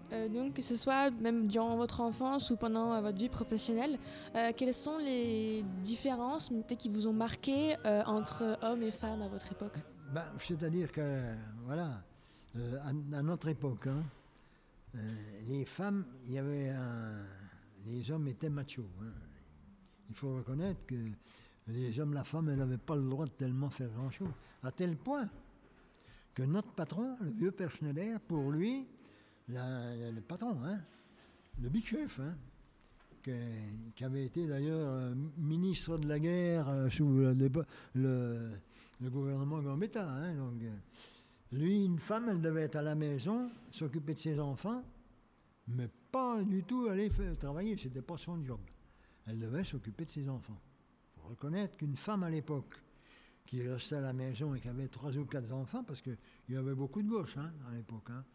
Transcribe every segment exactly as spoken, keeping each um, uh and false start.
Euh, donc, que ce soit même durant votre enfance ou pendant euh, votre vie professionnelle, euh, quelles sont les différences peut-être qui vous ont marqué euh, entre hommes et femmes à votre époque? Ben, c'est-à-dire que, voilà, euh, à, à notre époque, hein, euh, les femmes, il y avait un. Les hommes étaient machos. Hein. Il faut reconnaître que les hommes, la femme, elle n'avait pas le droit de tellement faire grand-chose. À tel point que notre patron, le vieux père Schneider, pour lui, la- la- le patron, hein, le big chef, hein, que- qui avait été d'ailleurs euh, ministre de la guerre euh, sous le, le- le gouvernement Gambetta. Hein, donc, euh, lui, une femme, elle devait être à la maison, s'occuper de ses enfants, mais pas du tout aller faire, travailler, c'était pas son job. Elle devait s'occuper de ses enfants. Il faut reconnaître qu'une femme à l'époque, qui restait à la maison et qui avait trois ou quatre enfants, parce qu'il y avait beaucoup de gauches hein, à l'époque, hein,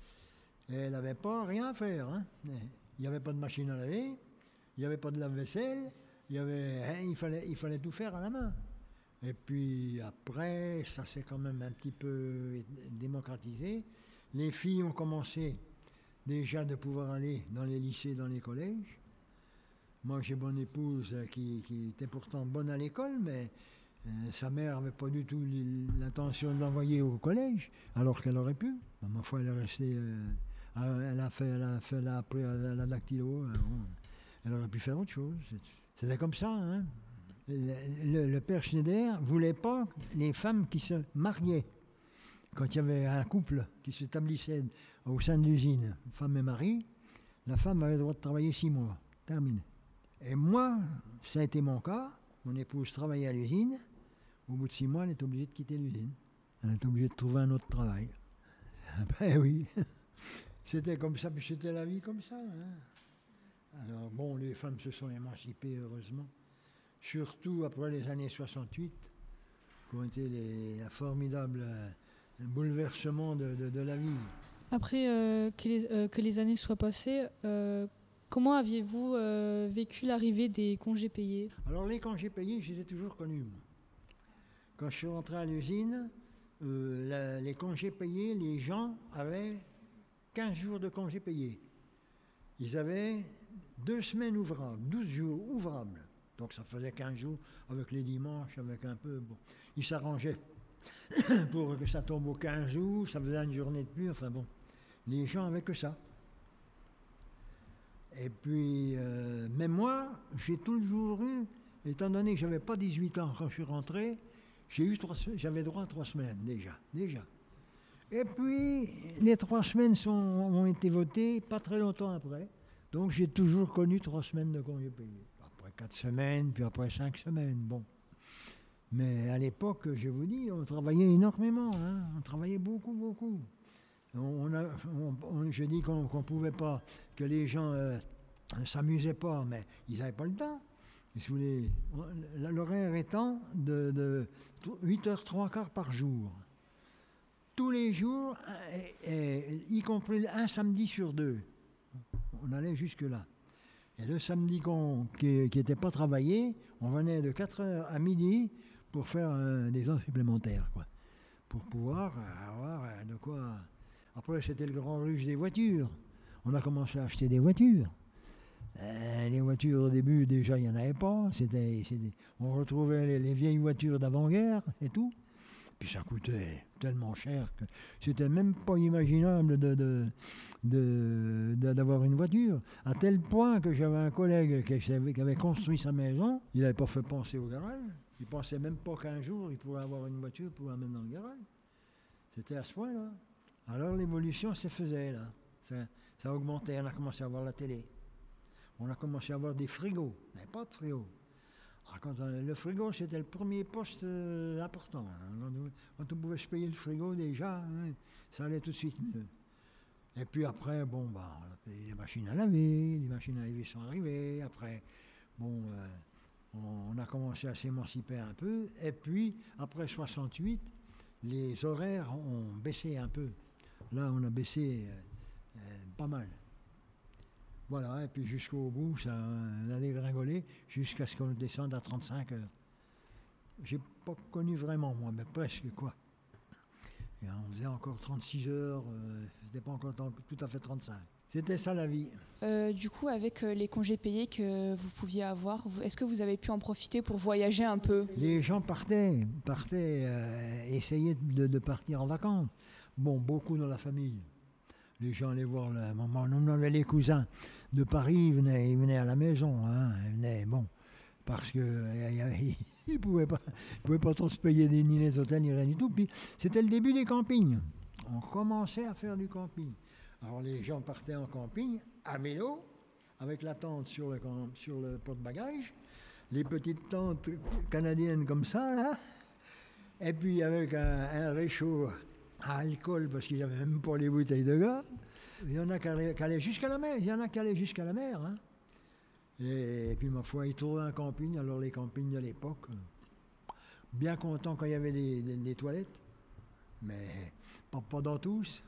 et elle n'avait pas rien à faire. Hein. Il n'y avait pas de machine à laver, il n'y avait pas de lave-vaisselle, il, y avait, hein, il, fallait, il fallait tout faire à la main. Et puis après, ça s'est quand même un petit peu démocratisé. Les filles ont commencé déjà de pouvoir aller dans les lycées, dans les collèges. Moi, j'ai mon épouse qui, qui était pourtant bonne à l'école, mais euh, sa mère n'avait pas du tout l'intention de l'envoyer au collège, alors qu'elle aurait pu. Ma foi, elle est restée. Euh, elle a fait, elle a fait, elle a appris la, la dactylo. Euh, bon, elle aurait pu faire autre chose. C'était comme ça, hein. Le, le, le père Schneider voulait pas les femmes qui se mariaient. Quand il y avait un couple qui s'établissait au sein de l'usine, femme et mari, la femme avait le droit de travailler six mois. Terminé. Et moi, ça a été mon cas. Mon épouse travaillait à l'usine. Au bout de six mois, elle est obligée de quitter l'usine. Elle est obligée de trouver un autre travail. Ben oui, c'était comme ça, puis c'était la vie comme ça. Hein. Alors bon, les femmes se sont émancipées, heureusement. Surtout après les années soixante-huit, qui ont été les, les formidables euh, bouleversements de, de, de la vie. Après euh, que, les, euh, que les années soient passées, euh, comment aviez-vous euh, vécu l'arrivée des congés payés? Alors les congés payés, je les ai toujours connus. Moi. Quand je suis rentré à l'usine, euh, la, les congés payés, les gens avaient quinze jours de congés payés. Ils avaient deux semaines ouvrables, douze jours ouvrables. Donc ça faisait quinze jours avec les dimanches, avec un peu... Bon. Ils s'arrangeaient pour que ça tombe aux quinze jours, ça faisait une journée de plus, enfin bon. Les gens avaient que ça. Et puis, euh, mais moi, j'ai toujours eu, étant donné que je n'avais pas dix-huit ans quand je suis rentré, j'ai eu trois, j'avais droit à trois semaines déjà, déjà. Et puis, les trois semaines sont, ont été votées pas très longtemps après. Donc, j'ai toujours connu trois semaines de congés payés. Après quatre semaines, puis après cinq semaines, bon. Mais à l'époque, je vous dis, on travaillait énormément, hein. On travaillait beaucoup, beaucoup. On a, on, on, je dis qu'on ne pouvait pas, que les gens euh, ne s'amusaient pas, mais ils n'avaient pas le temps. Si vous voulez, l'horaire étant de, de huit heures trois quarts par jour. Tous les jours, et, et, y compris un samedi sur deux. On allait jusque-là. Et le samedi qu'on, qui n'était pas travaillé, on venait de quatre heures à midi pour faire euh, des heures supplémentaires, quoi. Pour pouvoir avoir euh, de quoi... Après, c'était le grand ruge des voitures. On a commencé à acheter des voitures. Euh, les voitures, au début, déjà, il n'y en avait pas. C'était, c'était, on retrouvait les, les vieilles voitures d'avant-guerre, et tout. Puis ça coûtait tellement cher que c'était même pas imaginable de, de, de, de, d'avoir une voiture. À tel point que j'avais un collègue qui avait, qui avait construit sa maison, il n'avait pas fait penser au garage. Il pensait même pas qu'un jour il pourrait avoir une voiture pour la mettre dans le garage. C'était à ce point-là. Alors l'évolution se faisait là. Ça, ça augmentait. On a commencé à avoir la télé. On a commencé à avoir des frigos. Il n'y avait pas de frigo. Alors, quand on, le frigo, c'était le premier poste euh, important. Hein. Quand on pouvait se payer le frigo, déjà, hein, ça allait tout de suite mieux. Et puis après, bon, bah, les machines à laver, les machines à laver sont arrivées. Après, bon, euh, on, on a commencé à s'émanciper un peu. Et puis, après soixante-huit, les horaires ont baissé un peu. Là, on a baissé euh, euh, pas mal. Voilà, et puis jusqu'au bout, ça a dégringolé jusqu'à ce qu'on descende à trente-cinq heures. J'ai pas connu vraiment, moi, mais presque, quoi. Et on faisait encore trente-six heures, euh, c'était pas encore tout à fait trente-cinq. C'était ça la vie. Euh, du coup, avec euh, les congés payés que vous pouviez avoir, vous, est-ce que vous avez pu en profiter pour voyager un peu? Les gens partaient, partaient, euh, essayaient de, de partir en vacances. Bon, beaucoup dans la famille. Les gens allaient voir la maman. On avait les cousins de Paris, ils venaient, ils venaient à la maison. Hein, ils venaient, bon, parce qu'ils ne pouvaient pas, ils pouvaient pas trop se payer des, ni les hôtels, ni rien du tout. Puis c'était le début des campings. On commençait à faire du camping. Alors les gens partaient en camping, à vélo, avec la tente sur le, sur le porte-bagages, les petites tentes canadiennes comme ça, là, et puis avec un, un réchaud à alcool, parce qu'ils n'avaient même pas les bouteilles de gaz. Il y en a qui allaient, qui allaient jusqu'à la mer, il y en a qui allaient jusqu'à la mer. Hein. Et, et puis ma foi, ils trouvaient un camping, alors les campings de l'époque, bien contents quand il y avait des, des, des toilettes, mais pas, pas dans tous.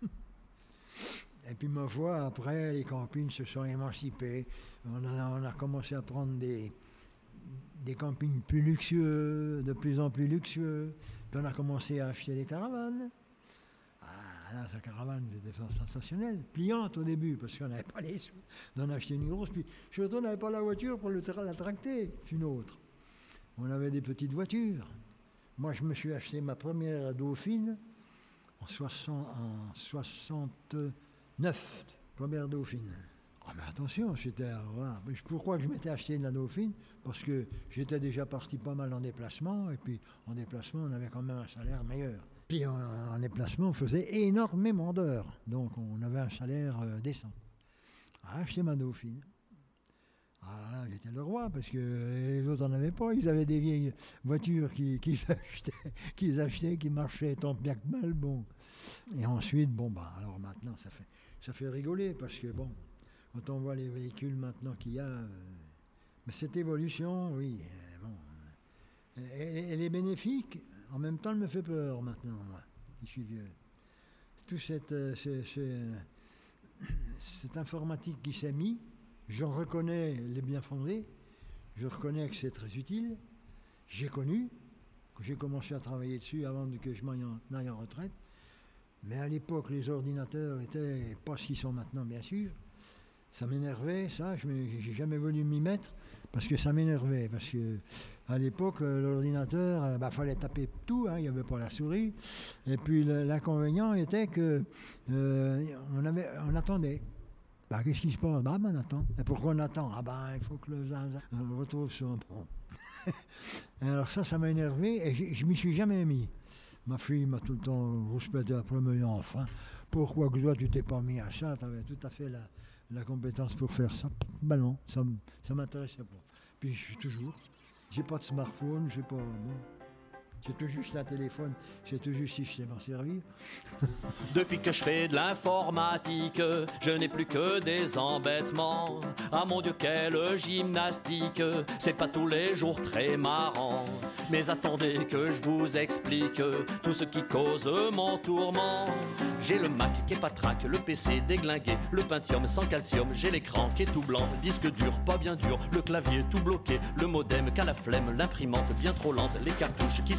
Et puis ma foi, après, les campings se sont émancipés. On a, on a commencé à prendre des, des campings plus luxueux, de plus en plus luxueux. Puis on a commencé à acheter des caravanes. Ah, là, sa caravane, c'était sensationnel. Pliante au début, parce qu'on n'avait pas les sous d'en acheter une grosse. Puis surtout, on n'avait pas la voiture pour le tra- la tracter, une autre. On avait des petites voitures. Moi, je me suis acheté ma première Dauphine en, soixante, en soixante-neuf, première Dauphine. Oh, mais attention, c'était, voilà. Pourquoi je m'étais acheté de la Dauphine? Parce que j'étais déjà parti pas mal en déplacement, et puis en déplacement, on avait quand même un salaire meilleur. Puis en, en déplacement, on faisait énormément d'heures, donc on avait un salaire euh, décent. Ah, acheté ma Dauphine. Ah là, j'étais le roi, parce que les autres n'en avaient pas. Ils avaient des vieilles voitures qu'ils qui achetaient, qu'ils achetaient, qui marchaient tant bien que mal. Bon. Et ensuite, bon, bah, alors maintenant, ça fait, ça fait rigoler, parce que, bon, quand on voit les véhicules maintenant qu'il y a, euh, mais cette évolution, oui, euh, bon, euh, elle, elle est bénéfique, en même temps, elle me fait peur maintenant, moi, je suis vieux. Tout cette, euh, ce, ce, cette informatique qui s'est mise, j'en reconnais les bien fondés, je reconnais que c'est très utile, j'ai connu, que j'ai commencé à travailler dessus avant que je m'aille en, en retraite, mais à l'époque, les ordinateurs n'étaient pas ce qu'ils sont maintenant, bien sûr. Ça m'énervait, ça, je n'ai jamais voulu m'y mettre, parce que ça m'énervait, parce que à l'époque, l'ordinateur, il bah, fallait taper tout, il hein, n'y avait pas la souris, et puis l'inconvénient était que euh, on, avait, on attendait. Bah, qu'est-ce qui se passe? Bah, ben, on attend. Et pourquoi on attend? Ah ben, il faut que le zinzin retrouve son... Bon. Alors ça, ça m'a énervé, et je ne m'y suis jamais mis. Ma fille m'a tout le temps rouspété après, mais enfin, pourquoi que toi, tu t'es pas mis à ça? Tu avais tout à fait la... la compétence pour faire ça. Ben non, ça ne m'intéressait pas. Puis je suis toujours, j'ai pas de smartphone, j'ai pas, bon, j'ai tout juste un téléphone, c'est tout juste si je sais m'en servir. Depuis que je fais de l'informatique, je n'ai plus que des embêtements. Ah mon Dieu, quelle gymnastique, c'est pas tous les jours très marrant. Mais attendez que je vous explique tout ce qui cause mon tourment. J'ai le Mac qui est pas trac, le P C déglingué, le Pentium sans calcium, j'ai l'écran qui est tout blanc, le disque dur pas bien dur, le clavier tout bloqué, le modem qu'à la flemme, l'imprimante bien trop lente, les cartouches qui